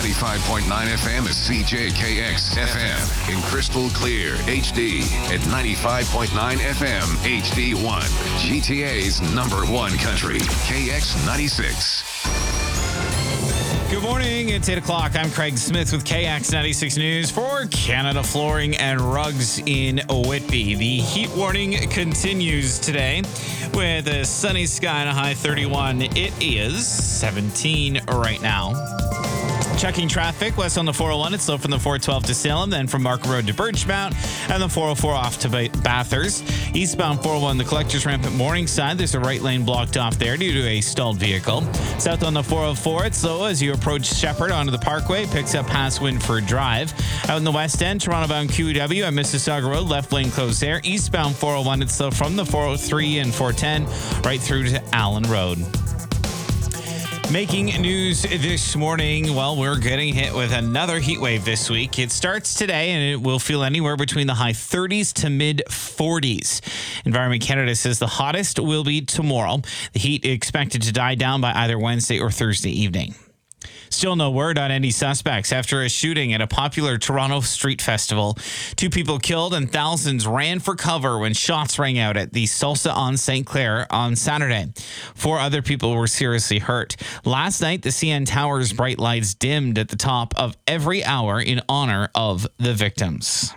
95.9 FM is CJKX FM in crystal clear HD at 95.9 FM HD1. GTA's #1 country, KX96. Good morning. It's 8 o'clock. I'm Craig Smith with KX96 News for Canada Flooring and Rugs in Whitby. The heat warning continues today with a sunny sky and a high 31. It is 17 right now. Checking traffic west on the 401. It's slow from the 412 to Salem, then from Markham Road to Birchmount, and the 404 off to Bathurst. Eastbound 401, the Collectors Ramp at Morningside. There's a right lane blocked off there due to a stalled vehicle. South on the 404, it's slow as you approach Shepherd onto the Parkway. Picks up past Winford Drive. Out in the west end, Toronto-bound QEW at Mississauga Road. Left lane closed there. Eastbound 401, it's slow from the 403 and 410 right through to Allen Road. Making news this morning, well, we're getting hit with another heat wave this week. It starts today, and it will feel anywhere between the high 30s to mid 40s. Environment Canada says the hottest will be tomorrow. The heat expected to die down by either Wednesday or Thursday evening. Still no word on any suspects after a shooting at a popular Toronto street festival. 2 people killed and thousands ran for cover when shots rang out at the Salsa on St. Clair on Saturday. 4 other people were seriously hurt. Last night, the CN Tower's bright lights dimmed at the top of every hour in honor of the victims.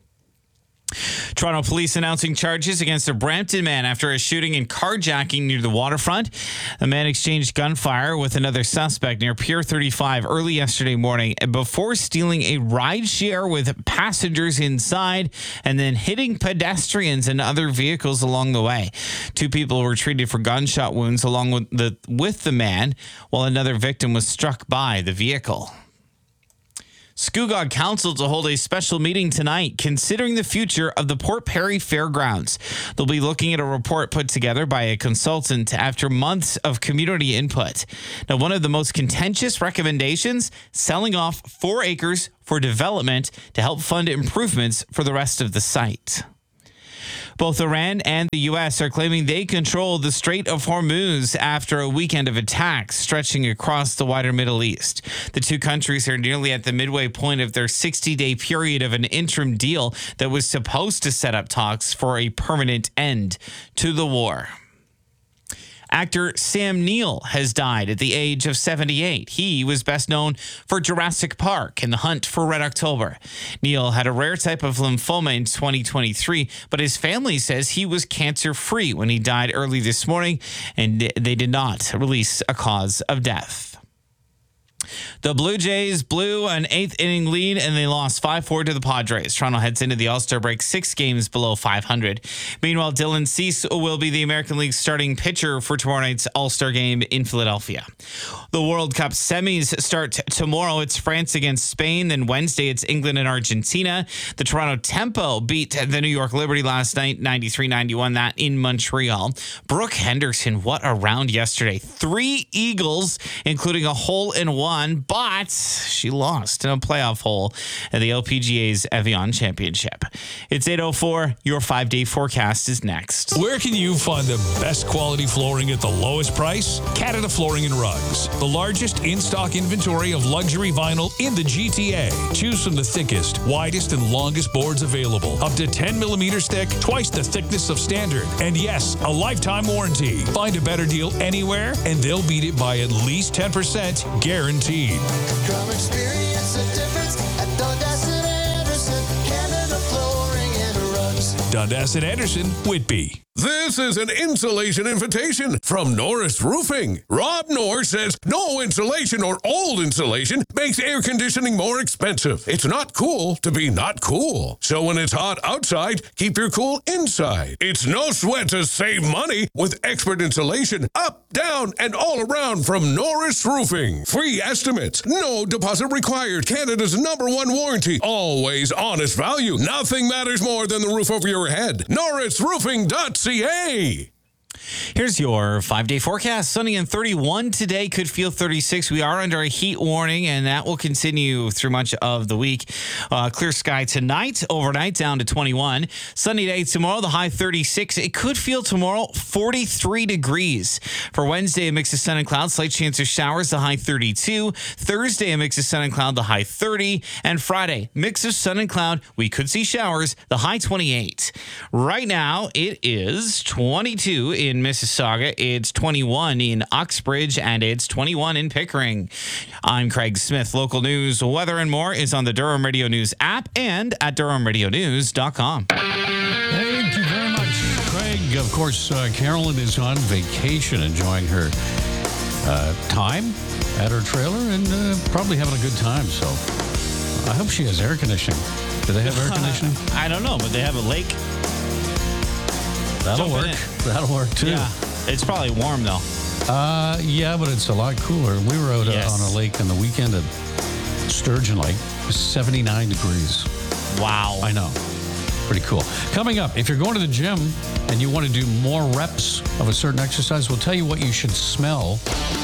Toronto police announcing charges against a Brampton man after a shooting and carjacking near the waterfront. A man exchanged gunfire with another suspect near Pier 35 early yesterday morning before stealing a ride share with passengers inside and then hitting pedestrians and other vehicles along the way. 2 people were treated for gunshot wounds along with the man, while another victim was struck by the vehicle. Scugog Council to hold a special meeting tonight considering the future of the Port Perry Fairgrounds. They'll be looking at a report put together by a consultant after months of community input. Now, one of the most contentious recommendations, selling off 4 acres for development to help fund improvements for the rest of the site. Both Iran and the U.S. are claiming they control the Strait of Hormuz after a weekend of attacks stretching across the wider Middle East. The 2 countries are nearly at the midway point of their 60-day period of an interim deal that was supposed to set up talks for a permanent end to the war. Actor Sam Neill has died at the age of 78. He was best known for Jurassic Park and The Hunt for Red October. Neill had a rare type of lymphoma in 2023, but his family says he was cancer-free when he died early this morning, and they did not release a cause of death. The Blue Jays blew an 8th inning lead and they lost 5-4 to the Padres. Toronto heads into the All-Star break 6 games below 500. Meanwhile, Dylan Cease will be the American League starting pitcher for tomorrow night's All-Star game in Philadelphia. The World Cup semis start tomorrow. It's France against Spain. Then Wednesday, it's England and Argentina. The Toronto Tempo beat the New York Liberty last night, 93-91, that in Montreal. Brooke Henderson, what a round yesterday. 3 eagles, including a hole-in-one. But she lost in a playoff hole at the LPGA's Evian Championship. It's 8:04. Your 5-day forecast is next. Where can you find the best quality flooring at the lowest price? Canada Flooring and Rugs, the largest in-stock inventory of luxury vinyl in the GTA. Choose from the thickest, widest, and longest boards available. Up to 10 millimeters thick, twice the thickness of standard. And yes, a lifetime warranty. Find a better deal anywhere, and they'll beat it by at least 10% guaranteed. Come experience the difference at Dundas and Anderson, Canada Flooring and Rugs. Dundas and Anderson, Whitby. This is an insulation invitation from Norris Roofing. Rob Norris says no insulation or old insulation makes air conditioning more expensive. It's not cool to be not cool. So when it's hot outside, keep your cool inside. It's no sweat to save money with expert insulation up, down, and all around from Norris Roofing. Free estimates, no deposit required. Canada's #1 warranty. Always honest value. Nothing matters more than the roof over your head. NorrisRoofing.ca. Here's your 5-day forecast. Sunny and 31 today, could feel 36. We are under a heat warning, and that will continue through much of the week. Clear sky tonight, overnight down to 21. Sunny day tomorrow, the high 36. It could feel tomorrow 43 degrees. For Wednesday, a mix of sun and clouds, slight chance of showers, the high 32. Thursday, a mix of sun and cloud, the high 30. And Friday, mix of sun and cloud. We could see showers, the high 28. Right now, it is 22 in Mississauga. It's 21 in Uxbridge, and it's 21 in Pickering. I'm Craig Smith. Local news, weather, and more is on the Durham Radio News app and at DurhamRadioNews.com. Thank you very much, Craig. Of course, Carolyn is on vacation, enjoying her time at her trailer and probably having a good time. So I hope she has air conditioning. Do they have air conditioning? I don't know, but they have a lake. That'll work. That'll work too. Yeah, it's probably warm though. Yeah, but it's a lot cooler. We were out on a lake on the weekend at Sturgeon Lake. It was 79 degrees. Wow. I know. Pretty cool. Coming up, if you're going to the gym and you want to do more reps of a certain exercise, we'll tell you what you should smell